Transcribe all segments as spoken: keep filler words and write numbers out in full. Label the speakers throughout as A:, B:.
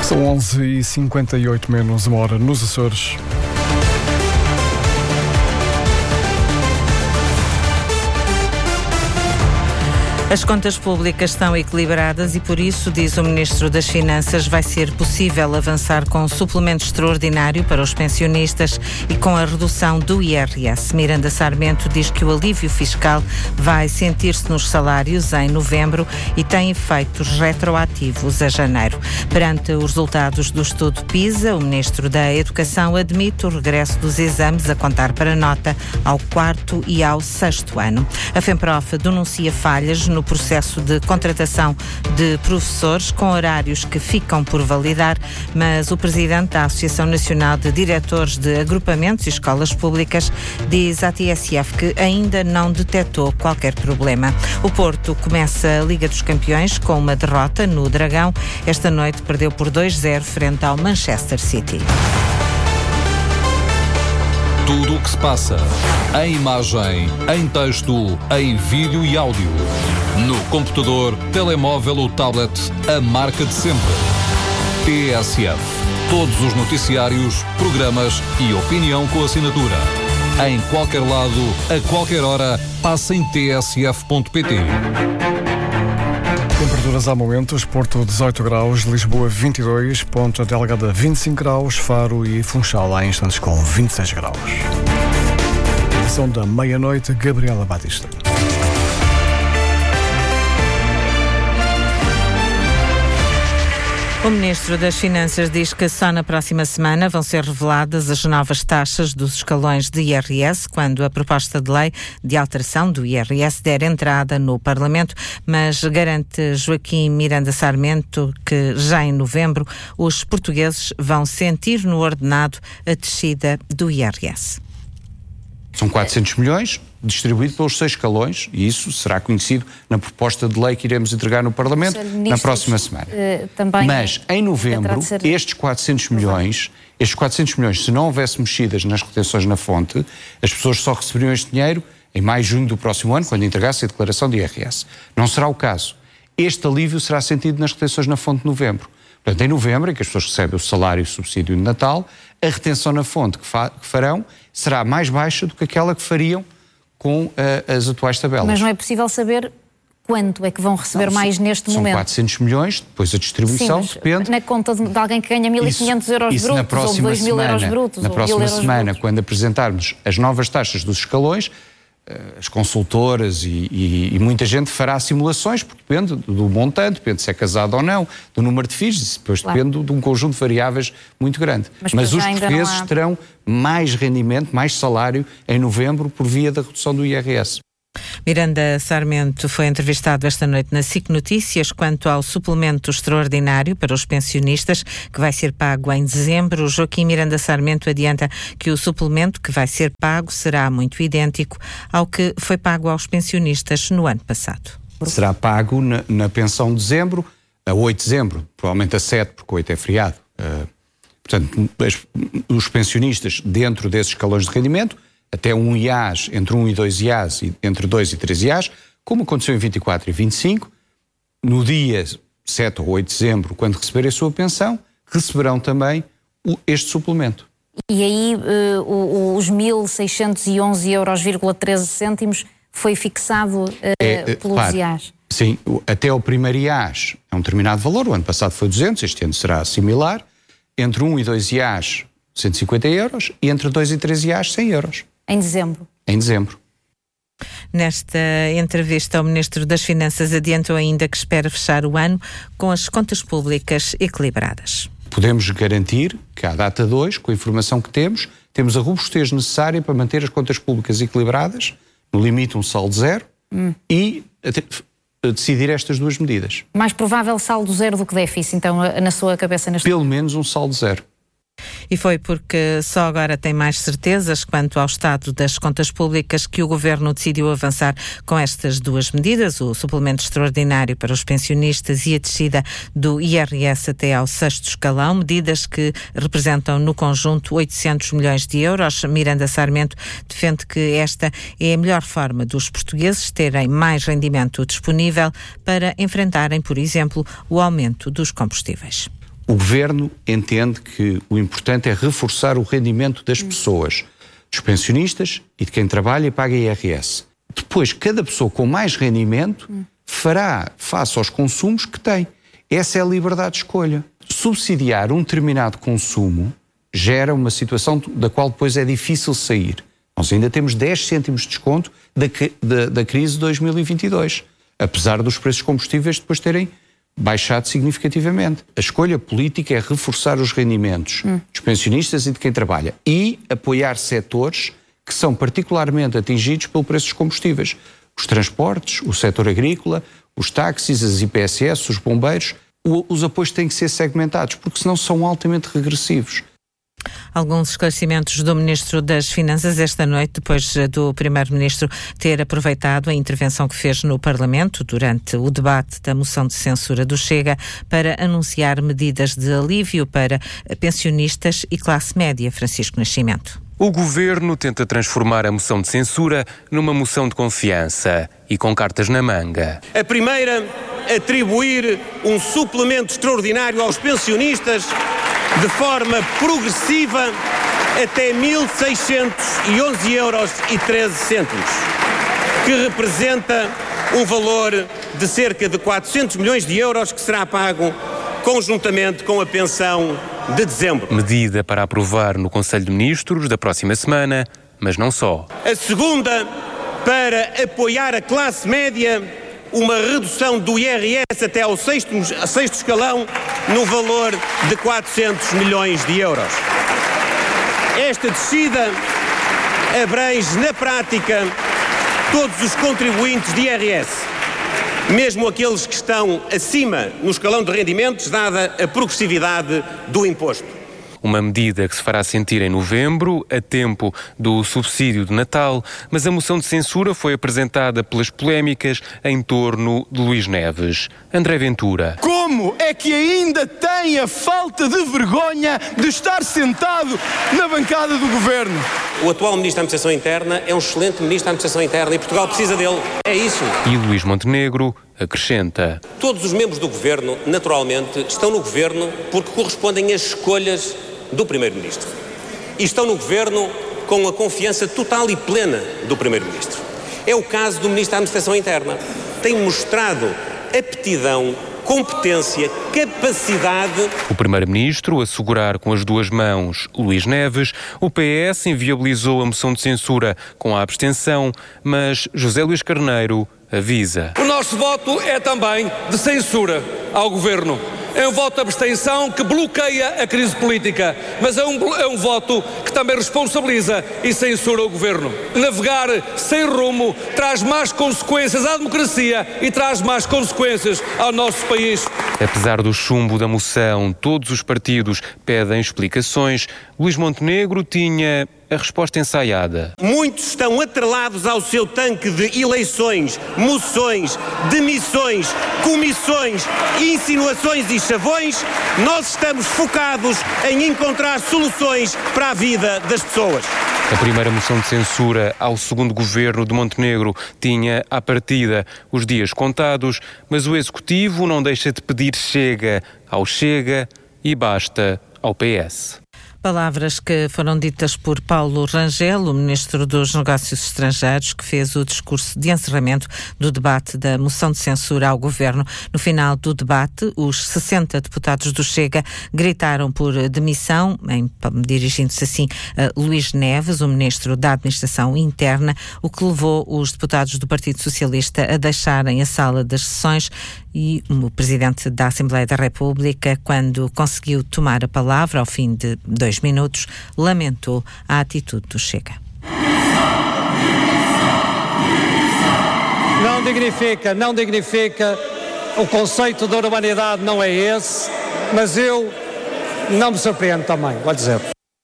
A: São onze e cinquenta e oito menos uma hora nos Açores.
B: As contas públicas estão equilibradas e, por isso, diz o Ministro das Finanças, vai ser possível avançar com um suplemento extraordinário para os pensionistas e com a redução do I R S. Miranda Sarmento diz que o alívio fiscal vai sentir-se nos salários em novembro e tem efeitos retroativos a janeiro. Perante os resultados do estudo PISA, o Ministro da Educação admite o regresso dos exames a contar para nota ao quarto e ao sexto ano. A FEMPROF denuncia falhas no processo de contratação de professores com horários que ficam por validar, mas o presidente da Associação Nacional de Diretores de Agrupamentos e Escolas Públicas diz à T S F que ainda não detectou qualquer problema. O Porto começa a Liga dos Campeões com uma derrota no Dragão. Esta noite perdeu por dois a zero frente ao Manchester City.
C: Tudo o que se passa, em imagem, em texto, em vídeo e áudio. No computador, telemóvel ou tablet, a marca de sempre. T S F. Todos os noticiários, programas e opinião com assinatura. Em qualquer lado, a qualquer hora, passa em t s f ponto p t.
A: Temperaturas há momentos: Porto dezoito graus, Lisboa vinte e dois, Ponta Delgada vinte e cinco graus, Faro e Funchal há instantes com vinte e seis graus. Edição da meia-noite, Gabriela Batista.
B: O Ministro das Finanças diz que só na próxima semana vão ser reveladas as novas taxas dos escalões de I R S, quando a proposta de lei de alteração do I R S der entrada no Parlamento, mas garante Joaquim Miranda Sarmento que já em novembro os portugueses vão sentir no ordenado a descida do I R S.
D: São quatrocentos milhões distribuído pelos seis escalões e isso será conhecido na proposta de lei que iremos entregar no Parlamento na próxima semana.
E: Uh, também
D: Mas em novembro, ser... estes quatrocentos milhões, estes quatrocentos milhões, se não houvesse mexidas nas retenções na fonte, as pessoas só receberiam este dinheiro em maio e junho do próximo ano, quando entregasse a declaração de I R S. Não será o caso. Este alívio será sentido nas retenções na fonte de novembro. Portanto, em novembro, em que as pessoas recebem o salário e o subsídio de Natal, a retenção na fonte que, fa- que farão será mais baixa do que aquela que fariam com uh, as atuais tabelas.
E: Mas não é possível saber quanto é que vão receber não, mais neste
D: são
E: momento.
D: São quatrocentos milhões, depois a distribuição
E: Sim,
D: depende...
E: na conta de, de alguém que ganha mil e quinhentos euros
D: isso
E: brutos ou dois mil euros brutos.
D: Na próxima semana,
E: brutos.
D: Quando apresentarmos as novas taxas dos escalões, as consultoras e, e, e muita gente fará simulações, porque depende do montante, depende se é casado ou não, do número de filhos, depois claro. Depende de um conjunto de variáveis muito grande. Mas, Mas os portugueses há... terão mais rendimento, mais salário em novembro por via da redução do I R S.
B: Miranda Sarmento foi entrevistado esta noite na S I C Notícias quanto ao suplemento extraordinário para os pensionistas que vai ser pago em dezembro. Joaquim Miranda Sarmento adianta que o suplemento que vai ser pago será muito idêntico ao que foi pago aos pensionistas no ano passado.
D: Será pago na, na pensão de dezembro a oito de dezembro, provavelmente a sete, porque oito é feriado. Uh, portanto, as, os pensionistas dentro desses escalões de rendimento até um I A S, entre um e dois I A S, e entre dois e três I A S, como aconteceu em vinte e quatro e vinte e cinco, no dia sete ou oito de dezembro, quando receberem a sua pensão, receberão também o, este suplemento.
E: E aí uh, os mil seiscentos e onze euros, treze cêntimos foi fixado uh,
D: é,
E: pelos
D: claro,
E: I A S?
D: Sim, até o primeiro I A S é um determinado valor, o ano passado foi duzentos, este ano será similar, entre um e dois I A S, cento e cinquenta euros, e entre dois e três I A S, cem euros.
E: Em dezembro?
D: Em dezembro.
B: Nesta entrevista, o Ministro das Finanças adiantou ainda que espera fechar o ano com as contas públicas equilibradas.
D: Podemos garantir que, à data de hoje, com a informação que temos, temos a robustez necessária para manter as contas públicas equilibradas, no limite um saldo zero, hum. e a, a decidir estas duas medidas.
E: Mais provável saldo zero do que déficit, então, na sua cabeça? Neste
D: Pelo menos um saldo zero.
B: E foi porque só agora tem mais certezas quanto ao estado das contas públicas que o Governo decidiu avançar com estas duas medidas, o suplemento extraordinário para os pensionistas e a descida do I R S até ao sexto escalão, medidas que representam no conjunto oitocentos milhões de euros. Miranda Sarmento defende que esta é a melhor forma dos portugueses terem mais rendimento disponível para enfrentarem, por exemplo, o aumento dos combustíveis.
D: O Governo entende que o importante é reforçar o rendimento das pessoas, dos pensionistas e de quem trabalha e paga I R S. Depois, cada pessoa com mais rendimento fará face aos consumos que tem. Essa é a liberdade de escolha. Subsidiar um determinado consumo gera uma situação da qual depois é difícil sair. Nós ainda temos dez cêntimos de desconto da, da, da crise de dois mil e vinte e dois, apesar dos preços de combustíveis depois terem baixado significativamente. A escolha política é reforçar os rendimentos hum. dos pensionistas e de quem trabalha e apoiar setores que são particularmente atingidos pelo preço dos combustíveis. Os transportes, o setor agrícola, os táxis, as I P S S, os bombeiros. O, os apoios têm que ser segmentados, porque senão são altamente regressivos.
B: Alguns esclarecimentos do Ministro das Finanças esta noite, depois do Primeiro-Ministro ter aproveitado a intervenção que fez no Parlamento durante o debate da moção de censura do Chega para anunciar medidas de alívio para pensionistas e classe média. Francisco Nascimento.
F: O Governo tenta transformar a moção de censura numa moção de confiança e com cartas na manga.
G: A primeira, atribuir um suplemento extraordinário aos pensionistas de forma progressiva até mil seiscentos e onze euros e treze cêntimos, que representa um valor de cerca de quatrocentos milhões de euros que será pago conjuntamente com a pensão de dezembro.
F: Medida para aprovar no Conselho de Ministros da próxima semana, mas não só.
G: A segunda, para apoiar a classe média, uma redução do I R S até ao sexto, sexto escalão no valor de quatrocentos milhões de euros. Esta descida abrange na prática todos os contribuintes de I R S, mesmo aqueles que estão acima no escalão de rendimentos, dada a progressividade do imposto.
F: Uma medida que se fará sentir em novembro, a tempo do subsídio de Natal, mas a moção de censura foi apresentada pelas polémicas em torno de Luís Neves. André Ventura.
H: Como é que ainda tem a falta de vergonha de estar sentado na bancada do Governo?
G: O atual Ministro da Administração Interna é um excelente Ministro da Administração Interna e Portugal precisa dele. É isso.
F: E Luís Montenegro acrescenta.
G: Todos os membros do Governo, naturalmente, estão no Governo porque correspondem às escolhas do Primeiro-Ministro. E estão no Governo com a confiança total e plena do Primeiro-Ministro. É o caso do Ministro da Administração Interna. Tem mostrado aptidão, competência, capacidade.
F: O Primeiro-Ministro a segurar com as duas mãos Luís Neves, o P S inviabilizou a moção de censura com a abstenção, mas José Luís Carneiro avisa.
I: O nosso voto é também de censura ao Governo. É um voto de abstenção que bloqueia a crise política, mas é um, é um voto que também responsabiliza e censura o Governo. Navegar sem rumo traz mais consequências à democracia e traz mais consequências ao nosso país.
F: Apesar do chumbo da moção, todos os partidos pedem explicações. Luís Montenegro tinha a resposta ensaiada.
G: Muitos estão atrelados ao seu tanque de eleições, moções, demissões, comissões, insinuações e chavões. Nós estamos focados em encontrar soluções para a vida das pessoas.
F: A primeira moção de censura ao segundo governo de Montenegro tinha, à partida, os dias contados, mas o Executivo não deixa de pedir chega ao Chega e basta ao P S.
B: Palavras que foram ditas por Paulo Rangel, o Ministro dos Negócios Estrangeiros, que fez o discurso de encerramento do debate da moção de censura ao Governo. No final do debate, os sessenta deputados do Chega gritaram por demissão, em, dirigindo-se assim a Luís Neves, o Ministro da Administração Interna, o que levou os deputados do Partido Socialista a deixarem a sala das sessões. E o Presidente da Assembleia da República, quando conseguiu tomar a palavra ao fim de dois minutos, lamentou a atitude do Chega.
I: Não dignifica, não dignifica, o conceito da urbanidade não é esse, mas eu não me surpreendo também, vou dizer.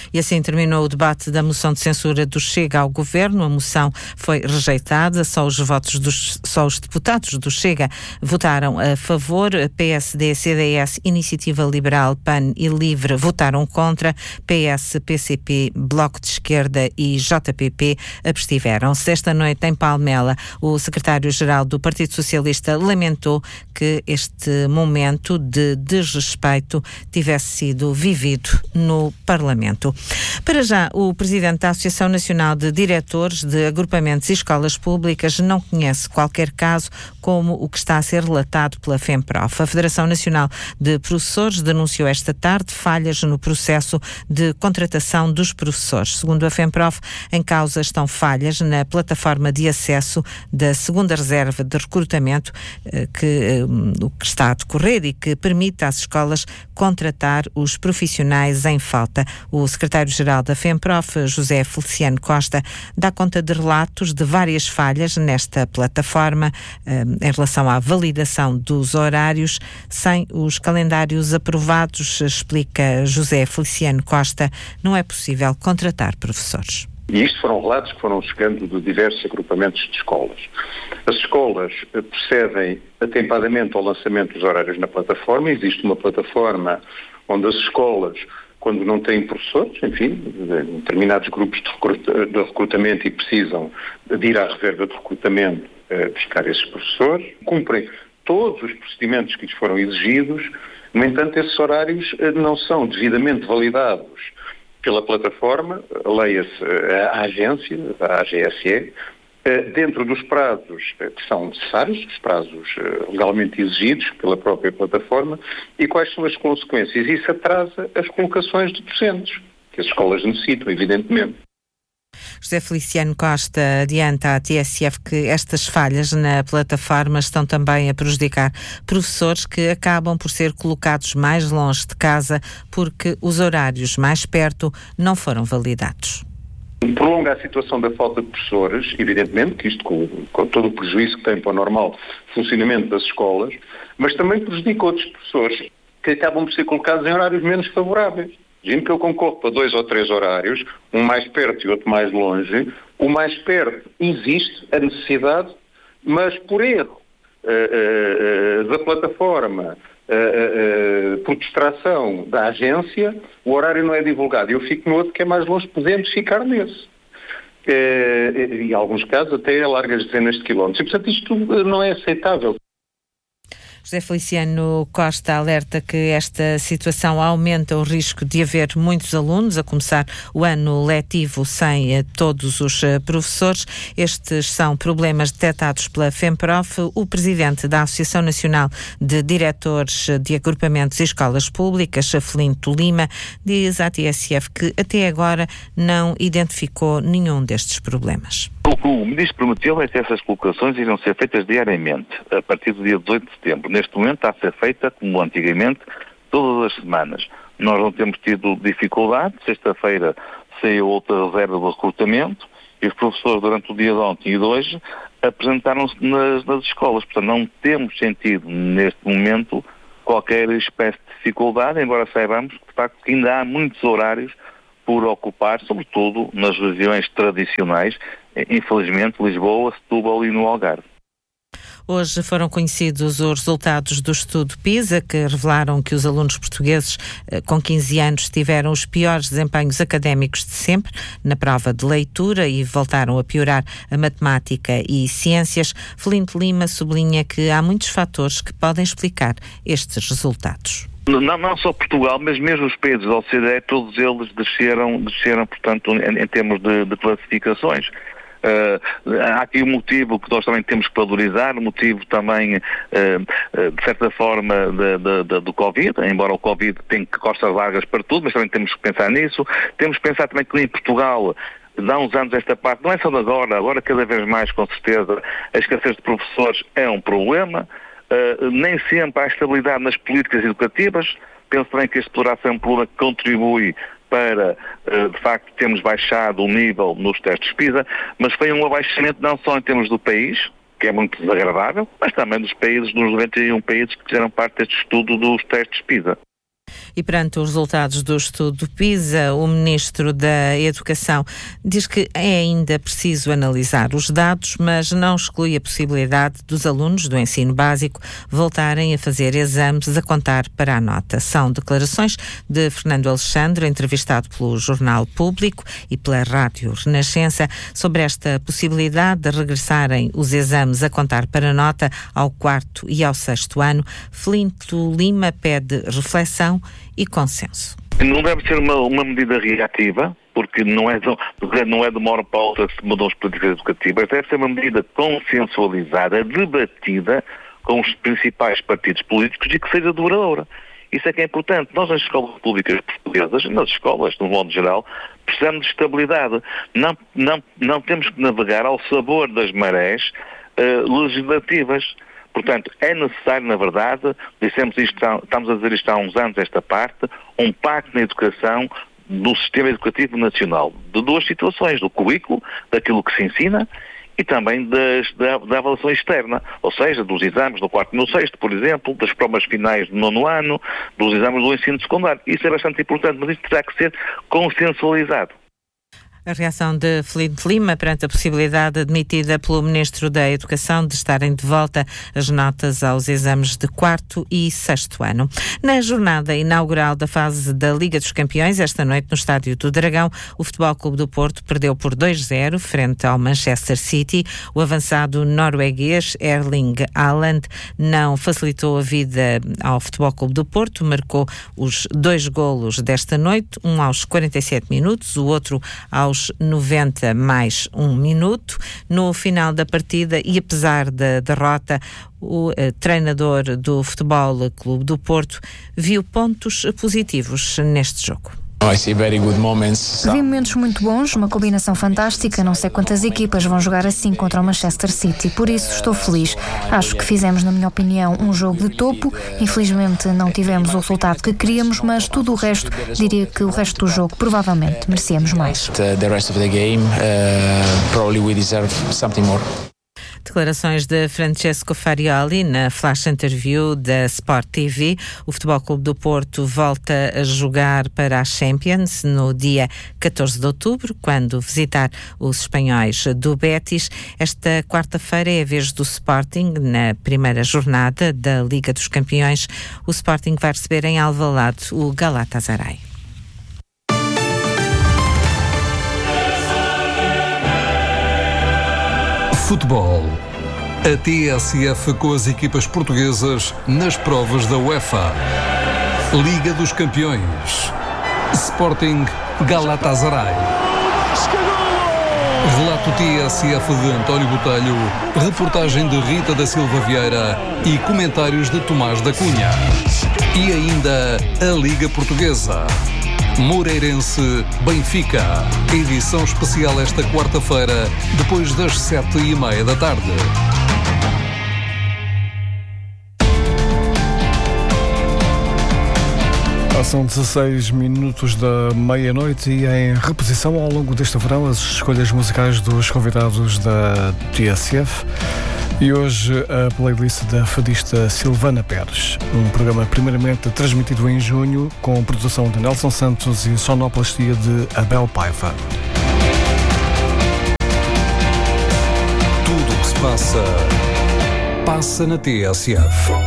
B: E assim terminou o debate da moção de censura do Chega ao Governo. A moção foi rejeitada. Só os votos dos, só os deputados do Chega votaram a favor. P S D, C D S, Iniciativa Liberal, P A N e Livre votaram contra. P S, P C P, Bloco de Esquerda e J P P abstiveram-se. Esta noite, em Palmela, o secretário-geral do Partido Socialista lamentou que este momento de desrespeito tivesse sido vivido no Parlamento. Para já, o presidente da Associação Nacional de Diretores de Agrupamentos e Escolas Públicas não conhece qualquer caso como o que está a ser relatado pela FEMPROF. A Federação Nacional de Professores denunciou esta tarde falhas no processo de contratação dos professores. Segundo a FEMPROF, em causa estão falhas na plataforma de acesso da segunda reserva de recrutamento que, o que está a decorrer e que permite às escolas contratar os profissionais em falta. O secretário-geral da FEMPROF, José Feliciano Costa, dá conta de relatos de várias falhas nesta plataforma em relação à validação dos horários sem os calendários aprovados. Explica José Feliciano Costa, não é possível contratar professores.
J: E isto foram relatos que foram chegando de diversos agrupamentos de escolas. As escolas procedem atempadamente ao lançamento dos horários na plataforma. Existe uma plataforma onde as escolas, quando não têm professores, enfim, determinados grupos de recrutamento e precisam de ir à reserva de recrutamento uh, buscar esses professores, cumprem todos os procedimentos que lhes foram exigidos. No entanto, esses horários uh, não são devidamente validados pela plataforma, leia-se a agência, a A G S E, dentro dos prazos que são necessários, os prazos legalmente exigidos pela própria plataforma, e quais são as consequências. Isso atrasa as colocações de docentes, que as escolas necessitam, evidentemente.
B: José Feliciano Costa adianta à T S F que estas falhas na plataforma estão também a prejudicar professores que acabam por ser colocados mais longe de casa porque os horários mais perto não foram validados.
J: Prolonga a situação da falta de professores, evidentemente, que isto com, com todo o prejuízo que tem para o normal funcionamento das escolas, mas também prejudica outros professores que acabam por ser colocados em horários menos favoráveis. Imagino que eu concorro para dois ou três horários, um mais perto e outro mais longe. O mais perto existe a necessidade, mas por erro uh, uh, da plataforma, uh, uh, por distração da agência, o horário não é divulgado. Eu fico no outro que é mais longe, podemos ficar nesse. Uh, e em alguns casos até a largas dezenas de quilómetros. E, portanto, isto não é aceitável.
B: José Feliciano Costa alerta que esta situação aumenta o risco de haver muitos alunos a começar o ano letivo sem todos os professores. Estes são problemas detectados pela FEMPROF. O presidente da Associação Nacional de Diretores de Agrupamentos e Escolas Públicas, Afelino Lima, diz à T S F que até agora não identificou nenhum destes problemas.
K: O que o Ministro prometeu é que essas colocações irão ser feitas diariamente, a partir do dia dezoito de setembro. Neste momento está a ser feita, como antigamente, todas as semanas. Nós não temos tido dificuldade. Sexta-feira saiu outra reserva de recrutamento e os professores, durante o dia de ontem e de hoje, apresentaram-se nas, nas escolas. Portanto, não temos sentido, neste momento, qualquer espécie de dificuldade, embora saibamos que, de facto, ainda há muitos horários por ocupar, sobretudo nas regiões tradicionais, infelizmente, Lisboa, Setúbal e no Algarve.
B: Hoje foram conhecidos os resultados do estudo PISA, que revelaram que os alunos portugueses com quinze anos tiveram os piores desempenhos académicos de sempre na prova de leitura e voltaram a piorar a matemática e ciências. Afelino Lima sublinha que há muitos fatores que podem explicar estes resultados.
K: Não, não só Portugal, mas mesmo os países da O C D E, todos eles desceram, desceram portanto, em, em termos de, de classificações. Uh, há aqui um motivo que nós também temos que valorizar, o um motivo também, uh, uh, de certa forma, de, de, de, do Covid, embora o Covid tenha costas largas para tudo, mas também temos que pensar nisso. Temos que pensar também que em Portugal, há uns anos esta parte, não é só de agora, agora cada vez mais, com certeza, a escassez de professores é um problema. Uh, nem sempre há estabilidade nas políticas educativas. Penso também que este poderá ser um problema que contribui para, uh, de facto, termos baixado o nível nos testes PISA, mas foi um abaixamento não só em termos do país, que é muito desagradável, mas também dos países, dos noventa e um países que fizeram parte deste estudo dos testes PISA.
B: E perante os resultados do estudo PISA, o Ministro da Educação diz que é ainda preciso analisar os dados, mas não exclui a possibilidade dos alunos do ensino básico voltarem a fazer exames a contar para a nota. São declarações de Fernando Alexandre, entrevistado pelo Jornal Público e pela Rádio Renascença, sobre esta possibilidade de regressarem os exames a contar para a nota ao quarto e ao sexto ano. Flinto Lima pede reflexão e consenso.
K: Não deve ser uma, uma medida reativa, porque não é, de, não é de uma hora para outra que se mudam as políticas educativas, deve ser uma medida consensualizada, debatida com os principais partidos políticos e que seja duradoura. Isso é que é importante. Nós nas escolas públicas portuguesas, nas escolas, no modo geral, precisamos de estabilidade. Não, não, não temos que navegar ao sabor das marés uh, legislativas. Portanto, é necessário, na verdade, dissemos isto, estamos a dizer isto há uns anos, esta parte, um pacto na educação do sistema educativo nacional, de duas situações, do currículo, daquilo que se ensina, e também das, da, da avaliação externa, ou seja, dos exames do quarto e no sexto, por exemplo, das provas finais do nono ano, dos exames do ensino secundário. Isso é bastante importante, mas isso terá que ser consensualizado.
B: A reação de Filipe Lima perante a possibilidade admitida pelo Ministro da Educação de estarem de volta as notas aos exames de quarto e sexto ano. Na jornada inaugural da fase da Liga dos Campeões, esta noite no Estádio do Dragão, o Futebol Clube do Porto perdeu por dois a zero frente ao Manchester City. O avançado norueguês Erling Haaland não facilitou a vida ao Futebol Clube do Porto, marcou os dois golos desta noite, um aos quarenta e sete minutos, o outro aos noventa mais um minuto. No final da partida, e apesar da derrota, o eh, treinador do Futebol Clube do Porto viu pontos positivos neste jogo.
L: Vi momentos muito bons, uma combinação fantástica. Não sei quantas equipas vão jogar assim contra o Manchester City, por isso estou feliz. Acho que fizemos, na minha opinião, um jogo de topo. Infelizmente não tivemos o resultado que queríamos, mas tudo o resto, diria que o resto do jogo provavelmente merecíamos mais.
B: Declarações de Francesco Farioli na flash interview da Sport T V. O Futebol Clube do Porto volta a jogar para a Champions no dia catorze de outubro, quando visitar os espanhóis do Betis. Esta quarta-feira é a vez do Sporting, na primeira jornada da Liga dos Campeões. O Sporting vai receber em Alvalade o Galatasaray.
C: Futebol. A T S F com as equipas portuguesas nas provas da UEFA. Liga dos Campeões. Sporting Galatasaray. Relato T S F de António Botelho, reportagem de Rita da Silva Vieira e comentários de Tomás da Cunha. E ainda a Liga Portuguesa. Moreirense Benfica. Edição especial esta quarta-feira, depois das sete e meia da tarde.
A: São dezasseis minutos da meia-noite e em reposição ao longo deste verão as escolhas musicais dos convidados da T S F. E hoje a playlist da fadista Silvana Pérez. Um programa primeiramente transmitido em junho, com produção de Nelson Santos e sonoplastia de Abel Paiva.
C: Tudo o que se passa, passa na T S F.